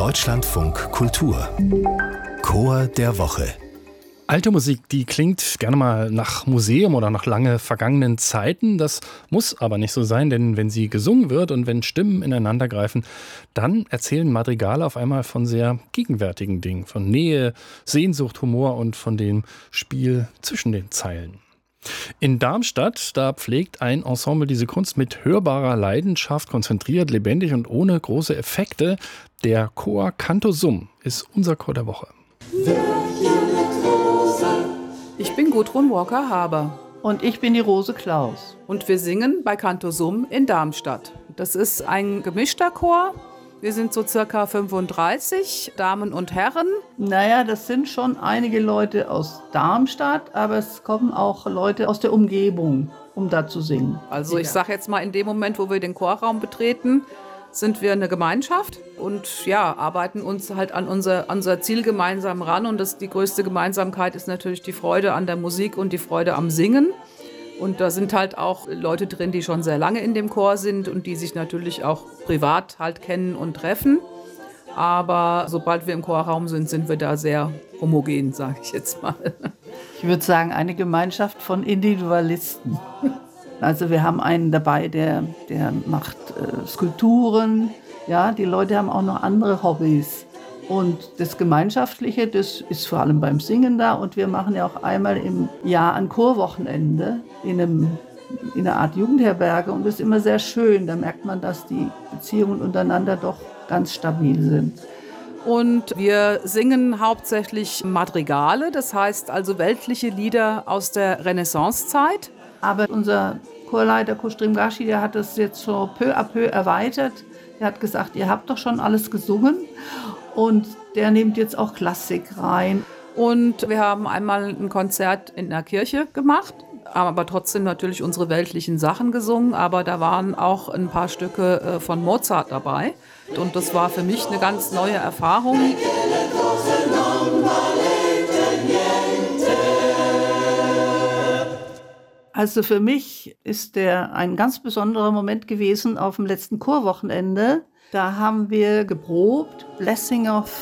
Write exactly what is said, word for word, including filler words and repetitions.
Deutschlandfunk Kultur Chor der Woche. Alte Musik, die klingt gerne mal nach Museum oder nach lange vergangenen Zeiten. Das muss aber nicht so sein, denn wenn sie gesungen wird und wenn Stimmen ineinandergreifen, dann erzählen Madrigale auf einmal von sehr gegenwärtigen Dingen, von Nähe, Sehnsucht, Humor und von dem Spiel zwischen den Zeilen. In Darmstadt, da pflegt ein Ensemble diese Kunst mit hörbarer Leidenschaft, konzentriert, lebendig und ohne große Effekte. Der Chor Canto Sum ist unser Chor der Woche. Ich bin Gudrun Walker-Haber. Und ich bin die Rose Klaus. Und wir singen bei Canto Sum in Darmstadt. Das ist ein gemischter Chor. Wir sind so circa fünfunddreißig Damen und Herren. Naja, das sind schon einige Leute aus Darmstadt, aber es kommen auch Leute aus der Umgebung, um da zu singen. Also ich sage jetzt mal, in dem Moment, wo wir den Chorraum betreten, sind wir eine Gemeinschaft und ja, arbeiten uns halt an unser, an unser Ziel gemeinsam ran. Und das, die größte Gemeinsamkeit ist natürlich die Freude an der Musik und die Freude am Singen. Und da sind halt auch Leute drin, die schon sehr lange in dem Chor sind und die sich natürlich auch privat halt kennen und treffen. Aber sobald wir im Chorraum sind, sind wir da sehr homogen, sage ich jetzt mal. Ich würde sagen, eine Gemeinschaft von Individualisten. Also wir haben einen dabei, der, der macht äh, Skulpturen. Ja, die Leute haben auch noch andere Hobbys. Und das Gemeinschaftliche, das ist vor allem beim Singen da. Und wir machen ja auch einmal im Jahr ein Chorwochenende in, einem, in einer Art Jugendherberge. Und das ist immer sehr schön. Da merkt man, dass die Beziehungen untereinander doch ganz stabil sind. Und wir singen hauptsächlich Madrigale, das heißt also weltliche Lieder aus der Renaissancezeit. Aber unser Chorleiter Kustrim Gashi, der hat das jetzt so peu à peu erweitert. Der hat gesagt, ihr habt doch schon alles gesungen. Und der nimmt jetzt auch Klassik rein. Und wir haben einmal ein Konzert in der Kirche gemacht, haben aber trotzdem natürlich unsere weltlichen Sachen gesungen. Aber da waren auch ein paar Stücke von Mozart dabei. Und das war für mich eine ganz neue Erfahrung. Also für mich ist der ein ganz besonderer Moment gewesen auf dem letzten Chorwochenende. Da haben wir geprobt, Blessing of